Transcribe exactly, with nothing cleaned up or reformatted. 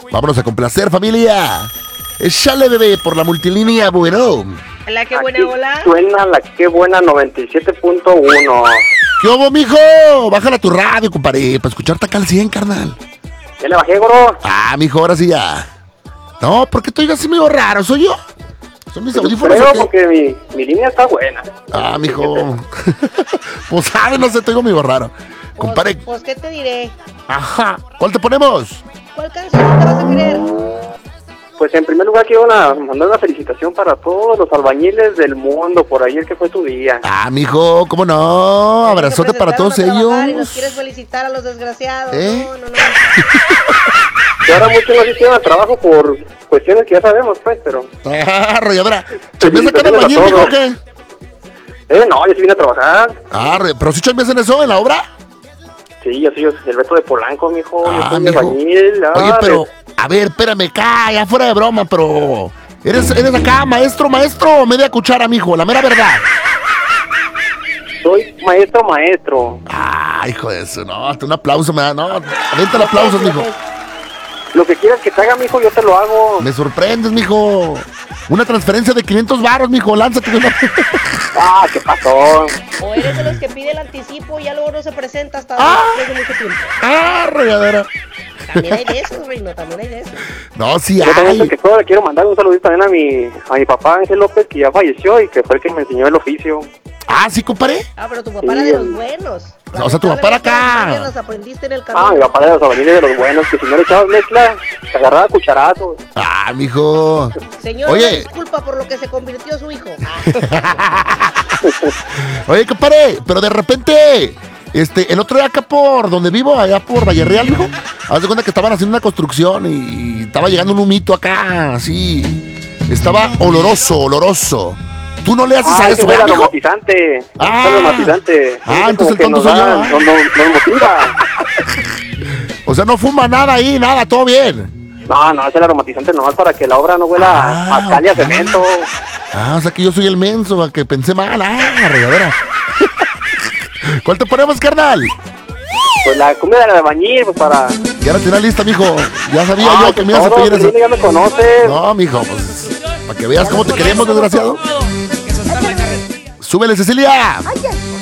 Vámonos a complacer, familia. Échale, bebé, por la multilínea, bueno. Hola, qué buena, Aquí hola. Suena la qué buena noventa y siete punto uno. ¿Qué hubo, mijo? Bájala tu radio, compadre, para escucharte acá al cien, carnal. Ya le bajé, bro. Ah, mijo, ahora sí ya. No, ¿por qué te oigas así medio raro? ¿Soy yo? ¿Son mis Pues audífonos creo o qué? porque mi, mi línea está buena. Ah, mijo. Pues sabe, no sé, te oigo medio raro. Compadre. Pues, pues, ¿qué te diré? Ajá. ¿Cuál te ponemos? ¿Cuál canción te vas a querer? Pues en primer lugar quiero una, mandar una felicitación para todos los albañiles del mundo por ayer que fue tu día. Ah, mijo, ¿cómo no? Abrazote Se para todos presentaron a trabajar Y nos ellos. quieres felicitar a los desgraciados. ¿Eh? No, no, no. Que ahora muchos no hicieron el trabajo por cuestiones que ya sabemos, pues, pero... Ah, rolladora. ¿Chambeas acá en el Felicitaciones a bañil, mijo, o todos. qué? Eh, no, yo sí vine a trabajar. Ah, re- ¿pero sí chambeas en eso, en la obra? Sí, yo soy el Beto de Polanco, mijo. yo Ah, soy mijo. albañil. ah, Oye, pero, de- a ver, espérame, calla, fuera de broma, pero... ¿Eres, eres acá maestro, maestro o media cuchara, mijo? La mera verdad. Soy maestro, maestro. Ah, hijo de eso, no, un aplauso me da, no, avienta el aplauso, mijo. Lo que quieras que te haga, mijo, yo te lo hago. Me sorprendes, mijo. Una transferencia de quinientos varos, mijo, lánzate. de una- Ah, ¿qué pasó? O eres de los que pide el anticipo y ya luego no se presenta hasta Ah. después de mucho tiempo. Ah, rolladera. También hay de esos, Reino, también hay de esos. No, sí Yo también hay. que todo le quiero mandar un saludito también a mi, a mi papá Ángel López, que ya falleció y que fue el que me enseñó el oficio. Ah, sí, compadre. Ah, pero tu papá era de los buenos. O sea, tu papá era acá. Las aprendiste en el camino. Ah, mi papá era de los albañiles de los buenos, que si no le echabas mezcla, te agarraba cucharazos. Ah, mijo. Señor, Oye. disculpa por lo que se convirtió su hijo. Oye, compadre, pero de repente, este, el otro día acá por donde vivo, allá por Valle Real, mijo, haz de cuenta que estaban haciendo una construcción y estaba llegando un humito acá, así. Estaba oloroso, oloroso. ¿Tú no le haces Ah, a ese eso, fue el eh, mijo? aromatizante. Ah. Ese fue el aromatizante. Ah, Ese entonces como el tonto que nos soy yo, da- ¿eh? Nos, nos, nos motiva. O sea, no fuma nada ahí, nada, todo bien. No, no, es el aromatizante nomás para que la obra no huela Ah, a cal y a ok. cemento. Ah, o sea que yo soy el menso, a que pensé mal. Ah, regadera. ¿Cuál te ponemos, carnal? Pues la comida del albañil, pues para... Ya la tenía lista, mijo. Ya sabía Ah, yo que pues me ibas a todo, pedir eso. Piolín, ya me conoces. No, mijo, pues, para que veas cómo te queremos, desgraciado. Súbele, Cecilia. Ay, ya